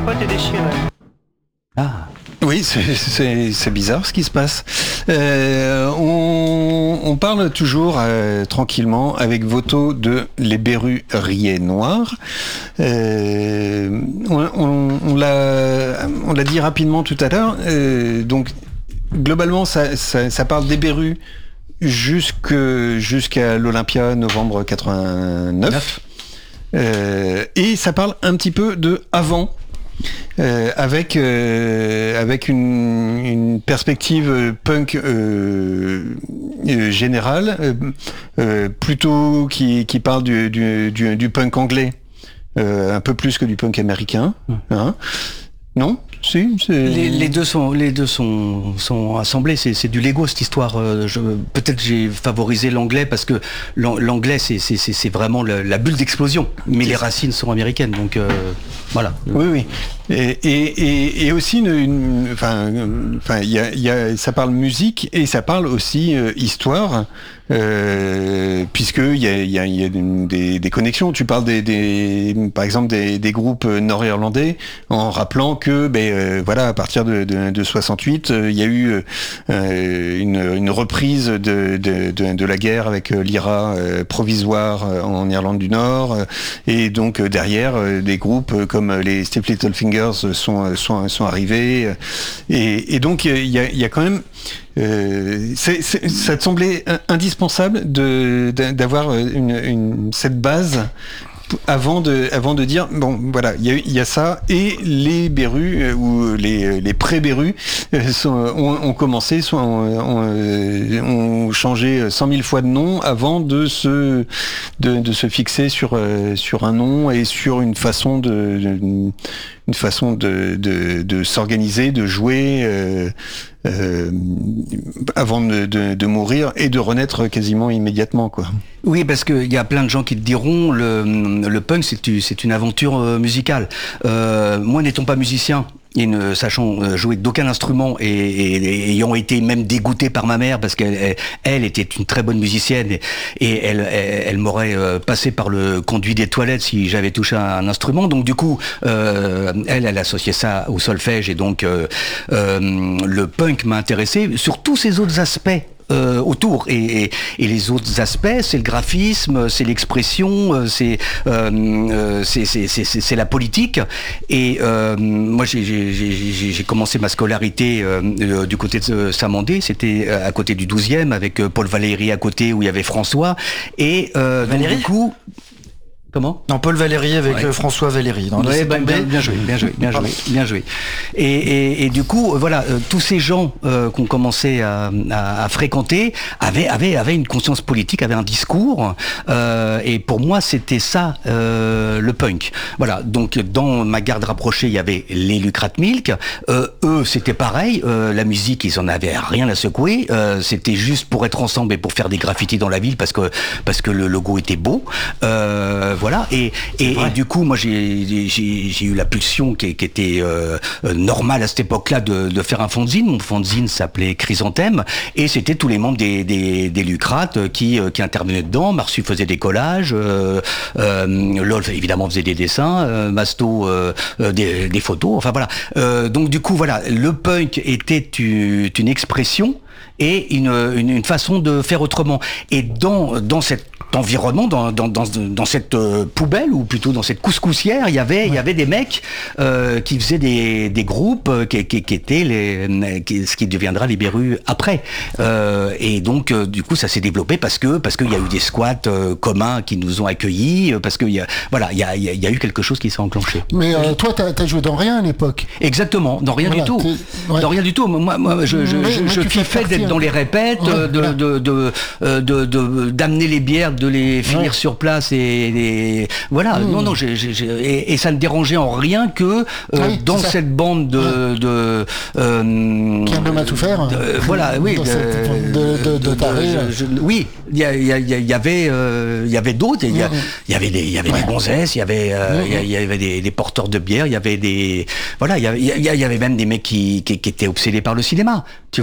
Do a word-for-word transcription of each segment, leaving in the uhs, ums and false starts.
capote est déchirée. Ah. Oui, c'est, c'est, c'est bizarre ce qui se passe. Euh, on, on parle toujours euh, tranquillement avec Voto de Les Berus Riaient Noirs. Euh, on, on, on, l'a, on l'a dit rapidement tout à l'heure. Euh, donc, globalement, ça, ça, ça parle des Berus jusque, jusqu'à l'Olympia, novembre quatre-vingt-neuf. Euh, et ça parle un petit peu de avant. Euh, avec euh, avec une, une perspective punk euh, euh, générale, euh, euh, plutôt qui, qui parle du, du, du, du punk anglais, euh, un peu plus que du punk américain. Hein. Non ? Si, c'est... Les, les deux sont les deux sont sont assemblés. C'est, c'est du Lego cette histoire. Je, peut-être j'ai favorisé l'anglais parce que l'anglais c'est c'est c'est, c'est vraiment la, la bulle d'explosion. Mais les racines sont américaines, donc euh, voilà. Oui, oui. Et et et, et aussi une, une enfin enfin il y a il y a ça parle musique et ça parle aussi euh, histoire. Euh, puisque il y a, il y a, il y a des, des connexions. Tu parles des, des par exemple des, des groupes nord-irlandais en rappelant que ben euh, voilà à partir de, de, de soixante-huit euh, il y a eu euh, une, une reprise de, de, de, de la guerre avec l'I R A euh, provisoire en Irlande du Nord euh, et donc euh, derrière euh, des groupes comme les Stiff Little Fingers sont sont, sont arrivés et, et donc il y a, il y a quand même Euh, c'est, c'est, ça te semblait indispensable de, d'avoir une, une, cette base avant de, avant de dire bon voilà il y a, y a ça et les Berus euh, ou les, les pré-Berus euh, sont, ont, ont commencé sont, ont, ont changé cent mille fois de nom avant de se de, de se fixer sur euh, sur un nom et sur une façon de, de une façon de, de, de s'organiser, de jouer euh, euh, avant de, de, de mourir et de renaître quasiment immédiatement, quoi. Oui, parce qu'il y a plein de gens qui te diront le, le punk c'est, c'est une aventure musicale. Euh, moi, n'étant pas musicien, et ne sachant jouer d'aucun instrument et, et, et ayant été même dégoûté par ma mère parce qu'elle elle, elle était une très bonne musicienne et, et elle, elle, elle m'aurait passé par le conduit des toilettes si j'avais touché un instrument. Donc du coup, euh, elle, elle associait ça au solfège et donc euh, euh, le punk m'a intéressé sur tous ces autres aspects. Euh, autour et, et, et les autres aspects, c'est le graphisme, c'est l'expression, c'est euh, c'est, c'est, c'est, c'est la politique. Et euh, moi, j'ai, j'ai, j'ai, j'ai commencé ma scolarité euh, du côté de Saint-Mandé, c'était à côté du douzième avec Paul Valéry à côté où il y avait François. Et euh, donc, du coup. Comment ? Non, Paul Valéry avec ouais. François Valéry. Dans ouais, ben, bien, bien joué, bien joué, bien joué, bien joué. Et, et, et du coup, voilà, euh, tous ces gens euh, qu'on commençait à, à, à fréquenter avaient, avaient, avaient une conscience politique, avaient un discours. Euh, et pour moi, c'était ça euh, le punk. Voilà. Donc, dans ma garde rapprochée, il y avait les Lucrat Milk. Euh, eux, c'était pareil. Euh, la musique, ils en avaient rien à secouer. Euh, c'était juste pour être ensemble et pour faire des graffitis dans la ville parce que parce que le logo était beau. Euh, Voilà, et, et, et du coup, moi, j'ai, j'ai, j'ai eu la pulsion qui, qui était euh, normale à cette époque-là de, de faire un fanzine. Mon fanzine s'appelait Chrysanthème, et c'était tous les membres des, des, des Lucrates qui, qui intervenaient dedans. Marsu faisait des collages, euh, euh, Lol, évidemment, faisait des dessins, euh, Masto, euh, des, des photos, enfin voilà. Euh, donc du coup, voilà, le punk était une, une expression et une, une, une façon de faire autrement. Et dans, dans cet environnement, dans, dans, dans, dans cette euh, poubelle, ou plutôt dans cette couscoussière, il y avait, ouais. il y avait des mecs euh, qui faisaient des, des groupes euh, qui, qui, qui étaient les, qui, ce qui deviendra les Berus après. Euh, et donc, euh, du coup, ça s'est développé parce que parce qu'il y a eu des squats euh, communs qui nous ont accueillis, parce qu'il y a, voilà, il y a, il y a eu quelque chose qui s'est enclenché. Mais euh, toi, t'as, t'as joué dans rien à l'époque. Exactement, dans rien voilà, du tout. Ouais. Dans rien du tout. Moi, moi je, je, mais, je, mais je kiffais d'être dans les répètes, ouais, de, voilà. de, de, de, de, de, d'amener les bières, de les finir ouais. sur place et les... voilà. Mmh. Non, non, j'ai, j'ai, j'ai... Et, et ça ne dérangeait en rien que euh, oui, dans cette bande de, ouais. de euh, qui a même à tout faire. De, voilà, oui. De, de, de, de, de taré. Oui, il y, y, y, y avait, euh, il y avait d'autres. Il y, mmh. y avait des, il y avait ouais. des gonzesses, il y avait, euh, mmh. il y avait des, des porteurs de bière, il y avait des, voilà, il y avait, il y avait même des mecs qui, qui, qui étaient obsédés par le cinéma, tu vois.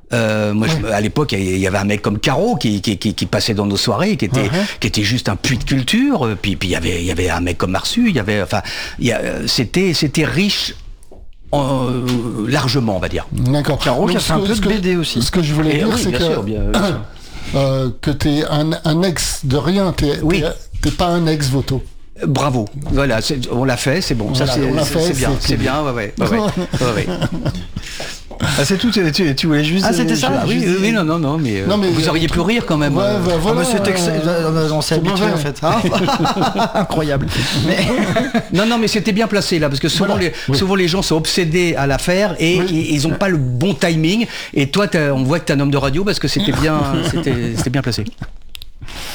Euh, moi, je- à l'époque, il y avait un mec comme Caro qui, qui, qui, qui passait dans nos soirées, qui était, Uh-huh. qui était juste un puits de culture. Puis, puis il y avait, il y avait un mec comme Marsu. Il y avait, enfin, il y a, c'était, c'était riche. En, euh, largement, on va dire. D'accord. Caro qui Donc, a fait un ce que- peu ce de que- B D aussi. Ce que je voulais Et dire, oui, c'est bien que sûr, bien- bien sûr. euh, que t'es un, un ex de rien. T'es Oui. t'es- t'es pas un ex voto. Bravo. Voilà, c'est- on l'a fait, c'est bon. Voilà, ça, c'est, on l'a c'est- fait, c'est bien, c'est- c'est bien. Ouais, ouais, ouais, ouais, ouais, ouais. Ah, c'est tout. Tu, tu- tu voulais juste. Ah, c'était euh, ça, Ah oui, juste oui, dire- oui, non, non, non, mais, euh, Non, mais, vous euh, auriez pu rire quand même. Ouais, euh. bah, Ah voilà. bah c'est ex- euh, on s'est c'est habitué mauvais. en fait. hein. Incroyable. Mais Non, non, mais c'était bien placé là, parce que souvent, Voilà, les, oui. souvent les gens sont obsédés à l'affaire et Oui. ils- ils n'ont pas le bon timing. Et toi, t'as- on voit que tu es un homme de radio parce que c'était bien, c'était, c'était bien placé.